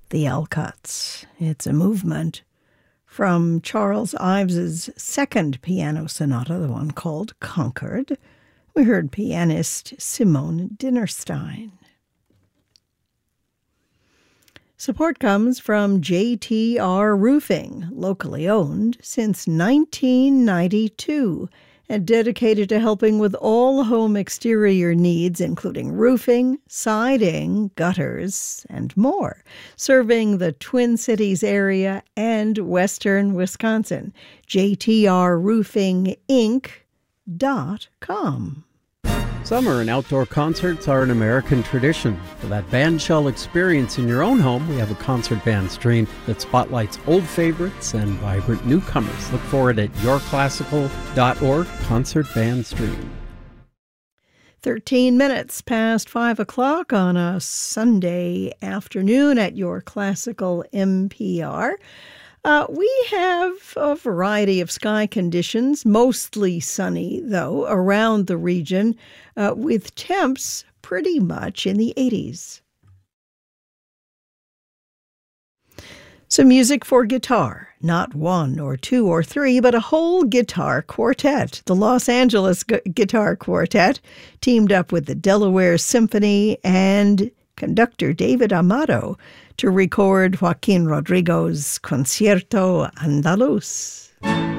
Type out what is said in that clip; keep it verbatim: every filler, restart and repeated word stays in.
the Alcotts. It's a movement from Charles Ives's second piano sonata, the one called Concord. We heard pianist Simone Dinnerstein. Support comes from J T R Roofing, locally owned since nineteen ninety-two, and dedicated to helping with all home exterior needs, including roofing, siding, gutters, and more, serving the Twin Cities area and western Wisconsin. J T R Roofing Inc dot com. Summer and outdoor concerts are an American tradition. For that bandshell experience in your own home, we have a concert band stream that spotlights old favorites and vibrant newcomers. Look for it at your classical dot org, concert band stream. thirteen minutes past five o'clock on a Sunday afternoon at your classical N P R. Uh, we have a variety of sky conditions, mostly sunny, though, around the region, uh, with temps pretty much in the eighties. Some music for guitar, not one or two or three, but a whole guitar quartet. The Los Angeles Gu- Guitar Quartet teamed up with the Delaware Symphony and conductor David Amato to record Joaquin Rodrigo's Concierto Andaluz.